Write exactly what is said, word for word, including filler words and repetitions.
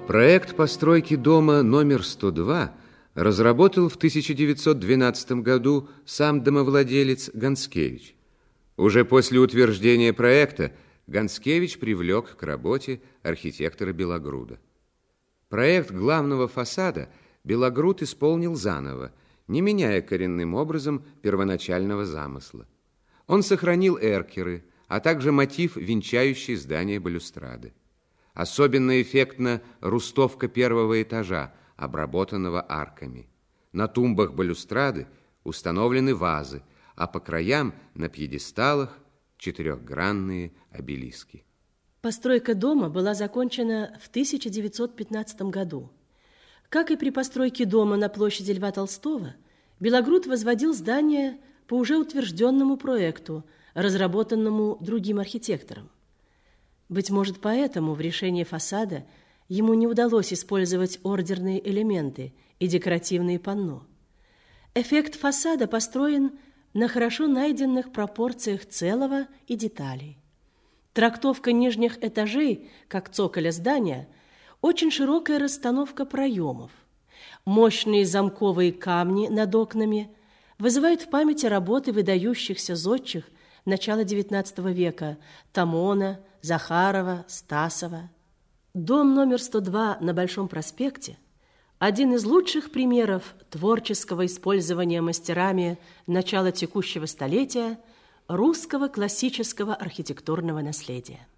Проект постройки дома номер сто два разработал в тысяча девятьсот двенадцатом году сам домовладелец Ганскевич. Уже после утверждения проекта Ганскевич привлек к работе архитектора Белогруда. Проект главного фасада Белогруд исполнил заново, не меняя коренным образом первоначального замысла. Он сохранил эркеры, а также мотив, венчающий здание балюстрады. Особенно эффектна рустовка первого этажа, обработанного арками. На тумбах балюстрады установлены вазы, а по краям на пьедесталах четырехгранные обелиски. Постройка дома была закончена в тысяча девятьсот пятнадцатом году. Как и при постройке дома на площади Льва Толстого, Белогруд возводил здание по уже утвержденному проекту, разработанному другим архитектором. Быть может, поэтому в решении фасада ему не удалось использовать ордерные элементы и декоративные панно. Эффект фасада построен на хорошо найденных пропорциях целого и деталей. Трактовка нижних этажей, как цоколя здания, очень широкая расстановка проемов. Мощные замковые камни над окнами вызывают в памяти работы выдающихся зодчих начала девятнадцатого века Тамона, Захарова, Стасова. Дом номер сто два на Большом проспекте – один из лучших примеров творческого использования мастерами начала текущего столетия русского классического архитектурного наследия.